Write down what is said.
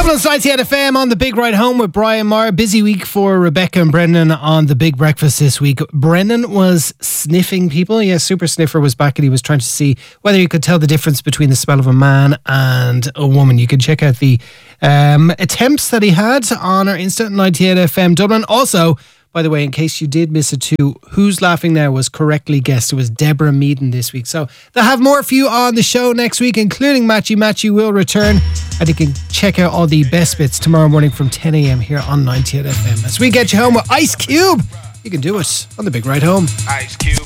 Dublin's 98 FM on the Big Ride Home with Brian Maher. Busy week for Rebecca and Brendan on the Big Breakfast this week. Brendan was sniffing people. Yes, Super Sniffer was back and he was trying to see whether you could tell the difference between the smell of a man and a woman. You can check out the attempts that he had on our Insta 98 FM Dublin. Also, by the way, in case you did miss it too, Who's Laughing Now was correctly guessed. It was Deborah Meaden this week. So they'll have more for you on the show next week, including Matchy Matchy will return. And you can check out all the best bits tomorrow morning from 10 a.m. here on 98 FM. As we get you home with Ice Cube, you can do it on the Big Ride Home. Ice Cube.